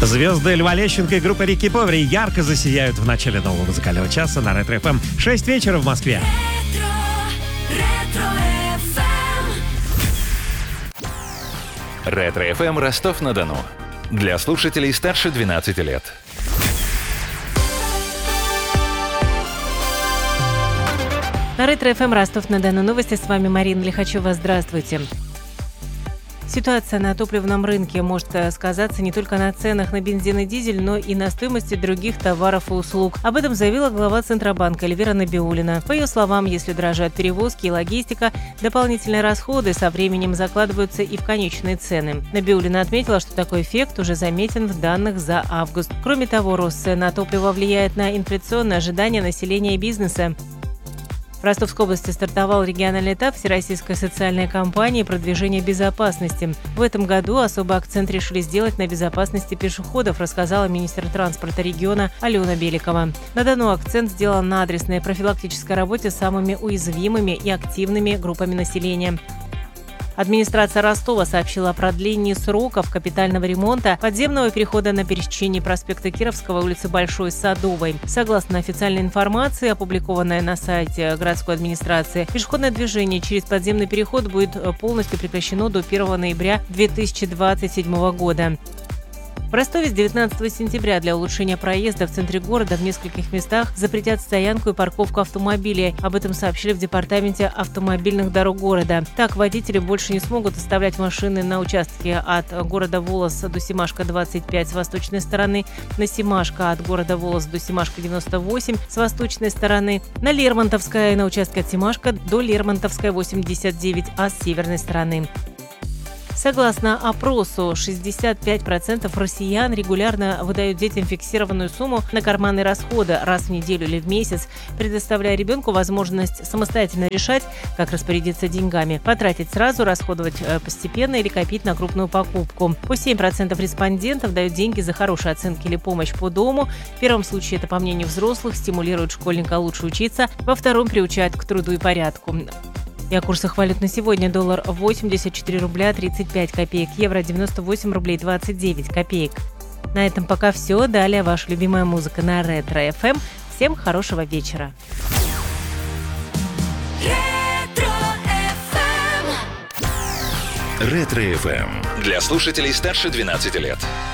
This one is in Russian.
Звезды Льва Лещенко и группа Рики Повери ярко засияют в начале нового музыкального часа на Ретро-ФМ. 6 вечера в Москве. Ретро-ФМ Ростов-на-Дону. Для слушателей старше 12 лет. На Ретро-ФМ Ростов-на-Дону новости. С вами Марина Лихачева. Здравствуйте. Ситуация на топливном рынке может сказаться не только на ценах на бензин и дизель, но и на стоимости других товаров и услуг. Об этом заявила глава Центробанка Эльвира Набиуллина. По ее словам, если дорожают перевозки и логистика, дополнительные расходы со временем закладываются и в конечные цены. Набиуллина отметила, что такой эффект уже заметен в данных за август. Кроме того, рост цен на топливо влияет на инфляционные ожидания населения и бизнеса. В Ростовской области стартовал региональный этап всероссийской социальной кампании продвижения безопасности. В этом году особый акцент решили сделать на безопасности пешеходов, рассказала министр транспорта региона Алена Беликова. На Дону акцент сделан на адресной профилактической работе с самыми уязвимыми и активными группами населения. Администрация Ростова сообщила о продлении сроков капитального ремонта подземного перехода на пересечении проспекта Кировского и улицы Большой Садовой. Согласно официальной информации, опубликованной на сайте городской администрации, пешеходное движение через подземный переход будет полностью прекращено до 1 ноября 2027 года. В Ростове с 19 сентября для улучшения проезда в центре города в нескольких местах запретят стоянку и парковку автомобилей. Об этом сообщили в департаменте автомобильных дорог города. Так, водители больше не смогут оставлять машины на участке от города Волос до Семашко 25 с восточной стороны, на Семашко от города Волос до Семашко 98 с восточной стороны, на Лермонтовской на участке от Семашко до Лермонтовской 89, а с северной стороны. Согласно опросу, 65% россиян регулярно выдают детям фиксированную сумму на карманные расходы раз в неделю или в месяц, предоставляя ребенку возможность самостоятельно решать, как распорядиться деньгами, потратить сразу, расходовать постепенно или копить на крупную покупку. По 7% респондентов дают деньги за хорошие оценки или помощь по дому. В первом случае это, по мнению взрослых, стимулирует школьника лучше учиться, во втором приучает к труду и порядку. И о курсах валют на сегодня: доллар 84 рубля 35 копеек, евро 98 рублей 29 копеек. На этом пока все. Далее ваша любимая музыка на Ретро-ФМ. Всем хорошего вечера. Ретро-ФМ. Для слушателей старше 12 лет.